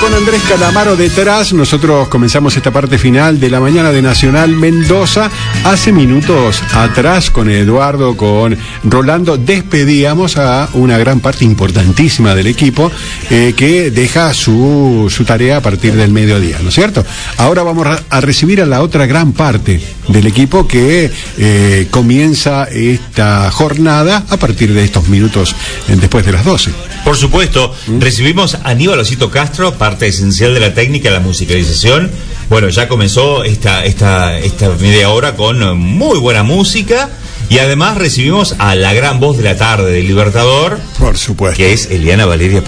con Andrés Calamaro detrás. Nosotros comenzamos esta parte final de la mañana de Nacional Mendoza. Hace minutos atrás, con Eduardo, con Rolando, despedíamos a una gran parte importantísima del equipo que deja su tarea a partir del mediodía, ¿no es cierto? Ahora vamos a recibir a la otra gran parte del equipo que comienza esta jornada a partir de estos minutos después de las 12. Por supuesto, recibimos a Aníbal Osito Castro, parte esencial de la técnica, la musicalización. Bueno, ya comenzó esta media hora con muy buena música. Y además recibimos a la gran voz de la tarde del Libertador, por supuesto, que es Eliana Valeria